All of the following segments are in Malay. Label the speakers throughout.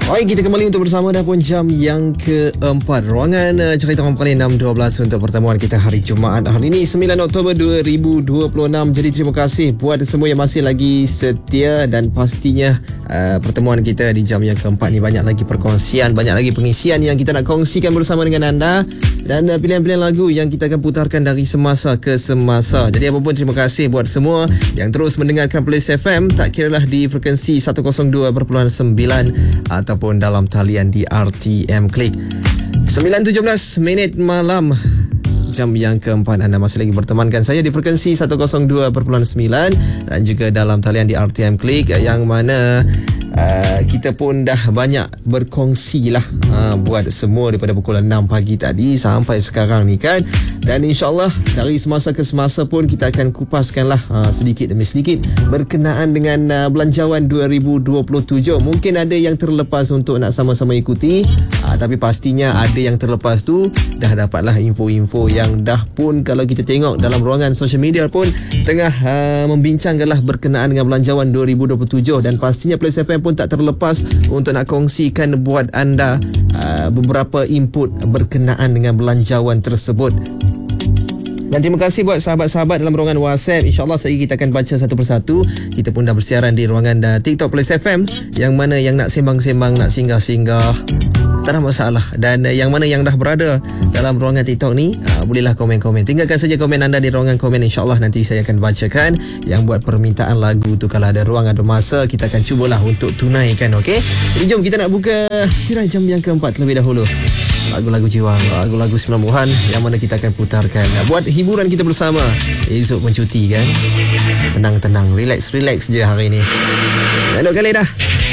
Speaker 1: Baik, kita kembali untuk bersama dah pun jam yang keempat. Ruangan Cerita Orang Pekali 6.12 untuk pertemuan kita hari Jumaat hari ini 9 Oktober 2026. Jadi terima kasih buat semua yang masih lagi setia dan pastinya pertemuan kita di jam yang keempat ni banyak lagi perkongsian, banyak lagi pengisian yang kita nak kongsikan bersama dengan anda dan pilihan-pilihan lagu yang kita akan putarkan dari semasa ke semasa. Jadi apa pun terima kasih buat semua yang terus mendengarkan Playlist FM, tak kiralah di frekuensi 102.9 ataupun dalam talian di RTM Klik. 9.17 minit malam, jam yang keempat. Anda masih lagi bertemankan saya di frekuensi 102.9 dan juga dalam talian di RTM Klik, yang mana kita pun dah banyak berkongsi lah buat semua daripada pukul 6 pagi tadi sampai sekarang ni kan. Dan insyaAllah dari semasa ke semasa pun kita akan kupaskan lah sedikit demi sedikit berkenaan dengan belanjawan 2027. Mungkin ada yang terlepas untuk nak sama-sama ikuti, tapi pastinya ada yang terlepas tu dah dapatlah info-info yang dah pun kalau kita tengok dalam ruangan social media pun tengah membincangkanlah berkenaan dengan belanjawan 2027. Dan pastinya Playlist FM pun tak terlepas untuk nak kongsikan buat anda beberapa input berkenaan dengan belanjawan tersebut. Dan terima kasih buat sahabat-sahabat dalam ruangan WhatsApp. InsyaAllah kita akan baca satu persatu. Kita pun dah bersiaran di ruangan TikTok Playlist FM, yang mana yang nak sembang-sembang, nak singgah-singgah, tak ada masalah. Dan yang mana yang dah berada dalam ruangan TikTok ni, bolehlah komen-komen. Tinggalkan saja komen anda di ruangan komen. InsyaAllah nanti saya akan bacakan. Yang buat permintaan lagu tu, kalau ada ruang, ada masa, kita akan cubalah untuk tunaikan, okey? Jadi jom kita nak buka tirai jam yang keempat terlebih dahulu. Lagu-lagu jiwa, lagu-lagu 90-an yang mana kita akan putarkan buat hiburan kita bersama. Esok mencuti kan, tenang-tenang, relax je hari ni. Elok kali dah.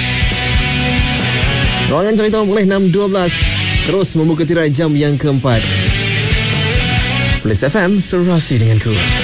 Speaker 1: Ruangan Cerita Orang Pekali 6.12 terus membuka tirai jam yang keempat. Playlist FM, serasi denganku.